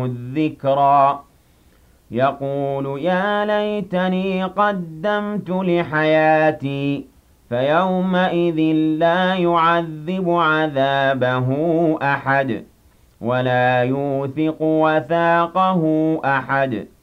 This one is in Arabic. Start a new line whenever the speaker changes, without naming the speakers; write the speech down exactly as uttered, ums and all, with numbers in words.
الذِّكْرَىٰ يَقُولُ يَا لَيْتَنِي قَدَّمْتُ لِحَيَاتِي فَيَوْمَئِذٍ لَّا يُعَذِّبُ عَذَابَهُ أَحَدٌ وَلَا يُوثِقُ وَثَاقَهُ أَحَدٌ